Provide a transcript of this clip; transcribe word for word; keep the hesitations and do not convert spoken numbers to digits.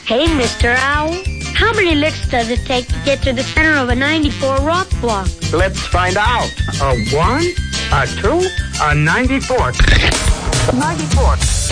Hey, Mister Owl. How many licks does it take to get to the center of a ninety-four rock block? Let's find out. A one, a two, a ninety-four. ninety-four.